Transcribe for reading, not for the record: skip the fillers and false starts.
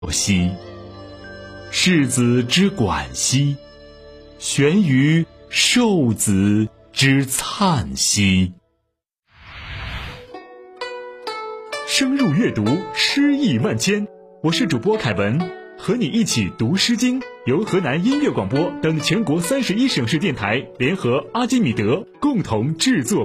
兮，世子之管兮，悬于受子之灿兮。深入阅读，诗意万千。我是主播凯文，和你一起读《诗经》，由河南音乐广播等全国31省市电台联合阿基米德共同制作。